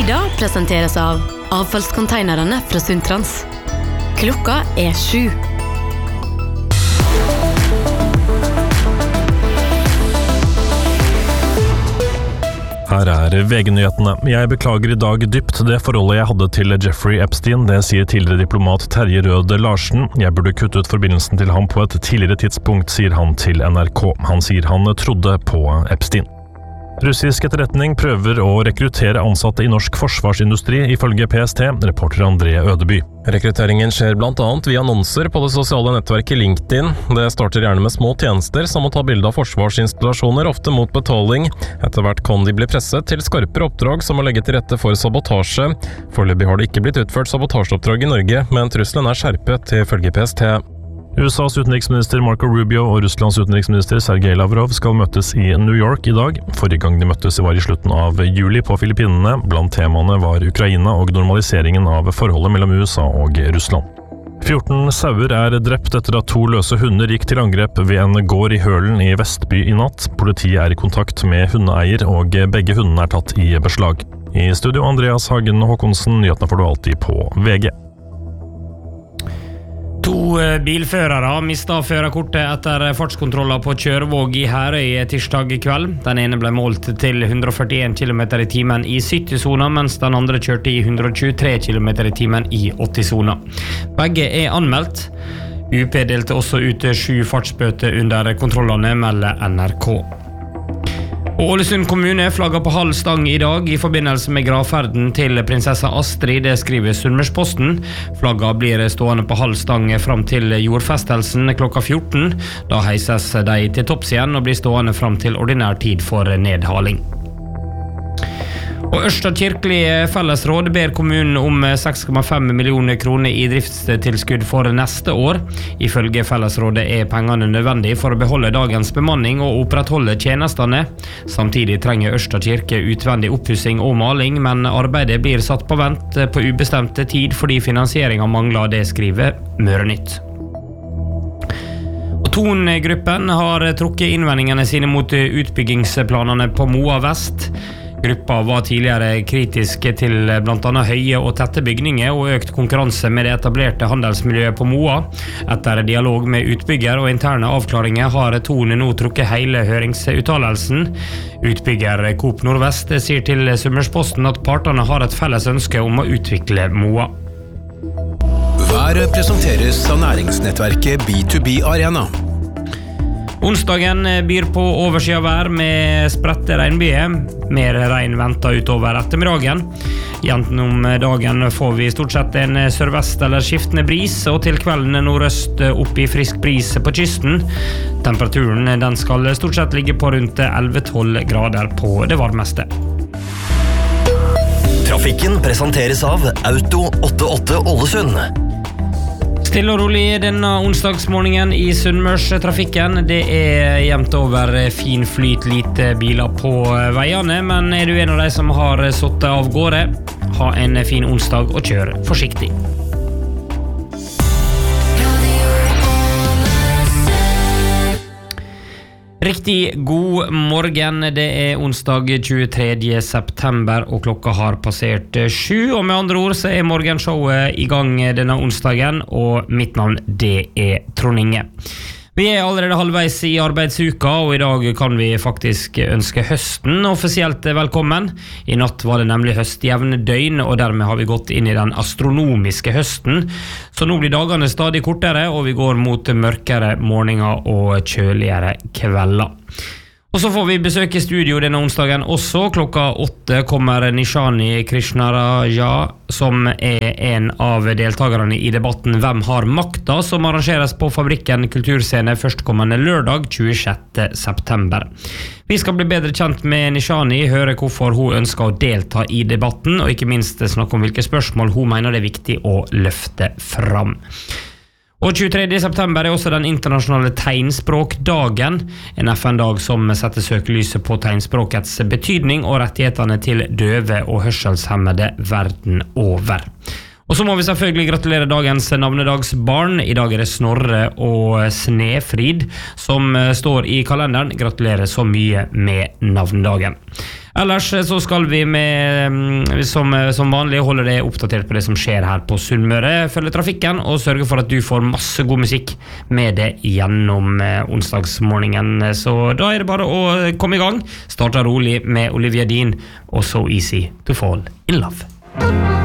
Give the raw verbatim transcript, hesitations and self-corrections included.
Ida presenteres av avfallskonteinerne fra Sundtrans. Klokka er sju. Her er V G-nyhetene. Jeg beklager I dag dypt det forholdet jeg hadde til Jeffrey Epstein. Det sier tidligere diplomat Terje Røde Larsen. Jeg burde kutte ut forbindelsen til ham på et tidligere tidspunkt, sier han til N R K. Han sier han trodde på Epstein. Russisk etterretning prøver å rekruttere ansatte I norsk forsvarsindustri, ifølge P S T, reporter André Ødeby. Rekrutteringen skjer blant annet via annonser på det sosiale nettverket LinkedIn. Det starter gjerne med små tjenester, som å ta bilde av forsvarsinstallasjoner, ofte mot betaling. Etter hvert kan de bli presset til skarpere oppdrag, som å legge til rette for sabotasje. Foreløpig har det ikke blitt utført sabotasjeoppdrag I Norge, men trusselen er skjerpet, ifølge P S T. U S A's utenriksminister Marco Rubio og Russlands utenriksminister Sergej Lavrov skal møtes I New York I dag. Forrige gang de møttes var I slutten av juli på Filippinene. Blant temaene var Ukraina og normaliseringen av forholdet mellom U S A og Russland. fjorten sauer er drept etter at to løse hunder gikk til angrep ved en gård I Hølen I Vestby I natt. Politiet er I kontakt med hundeeier, og begge hundene er tatt I beslag. I studio Andreas Hagen Håkonsen, nyhetene får du alltid på V G. To bilførere mistet førerkortet etter fartskontroller på Kjørvåg I Herøy tirsdag kveld. Den ene ble målt til hundre og førtien kilometer I timen I sytti-sona, mens den andre kjørte I hundre og tjuetre kilometer I timen I åtti-sona. Begge er anmeldt. U P delte også ut sju fartsbøter under kontrollene, melder N R K. Og Ålesund kommune flagger på halv stang I dag I forbindelse med gravferden til prinsessa Astrid, det skriver Sunnmørsposten. Flagga blir stående på halv stang fram til jordfestelsen klokka fjorten. Da heises de til topps igjen og blir stående fram til ordinær tid for nedhaling. Og Ørsta kirkelige fellesråd ber kommunen om seks komma fem millioner kroner I driftstilskudd for neste år. Ifølge fellesrådet er pengene nødvendige for å beholde dagens bemanning og opprettholde tjenestene. Samtidig trenger Ørsta kirke utvendig oppussing og maling, men arbeidet blir satt på vent på ubestemte tid fordi finansieringen mangler, det skriver Mørenytt. Og Thon-gruppen har trukket innvendingene sine mot utbyggingsplanene på Moa Vest. Gruppa var tidligere kritiske til blant annet høye og tette bygninger og økt konkurranse med det etablerte handelsmiljøet på Moa. Etter dialog med utbygger og interne avklaringer har Thon nå trukket hele høringsuttalelsen. Utbygger Coop Nordvest sier til Sunnmørsposten at partene har et felles ønske om å utvikle Moa. Været presenteres av næringsnettverket B to B Arena. Onsdagen byr på oversida vær med spredte regnbyger. Mer regn ventet utover ettermiddagen. Gjennom dagen får vi stort sett en sørvest eller skiftende bris, og til kvelden nordøst opp I frisk bris på kysten. Temperaturen den skal stort sett ligge på rundt elleve til tolv grader på det varmeste. Trafikken presenteres av Auto åttiåtte Ålesund. Stille og rolig denne onsdagsmorgenen I Sunnmørstrafikken. Det er jevnt over fin flyt, lite biler på veiene, men er du en av de som har suttet av gårde, ha en fin onsdag og kjør forsiktig. Riktig god morgen, det er onsdag tjuetredje september og klokka har passert sju, og med andre ord så er morgenshowet I gang denne onsdagen, og mitt navn det er Trond Inge. Vi er allerede halvveis I arbeidsuka, og I dag kan vi faktisk ønske høsten offisielt velkommen. I natt var det nemlig høstjevne døgn, og dermed har vi gått inn I den astronomiske høsten. Så nå blir dagene stadig kortere, og vi går mot mørkere morgener og kjøligere kvelder. Og så får vi besøke studio denne onsdagen også. Klokka åtte kommer Nishani Krishnaraja, som er en av deltakerne I debatten Hvem har makta, som arrangeres på Fabrikken kulturscene førstkommende lørdag tjuesjette september. Vi skal bli bedre kjent med Nishani, høre hvorfor hun ønsker å delta I debatten, og ikke minst snakke om hvilke spørsmål hun mener det er viktig å løfte fram. Og tjuetredje september er også den internasjonale tegnspråkdagen, en F N-dag som setter søkelyset på tegnspråkets betydning og rettighetene til døve og hørselshemmede verden over. Og så må vi selvfølgelig gratulere dagens navnedagsbarn. I dag er det Snorre og Snefrid som står I kalenderen. Gratulerer så mye med navnedagen. Ellers så skal vi med, som, som vanlig holde deg oppdatert på det som skjer her på Sunnmøre, følge trafikken og sørge for at du får masse god musikk med det gjennom onsdagsmorgenen. Så da er det bare å komme i gang. Starta rolig med Olivia Dean og So Easy to Fall in Love.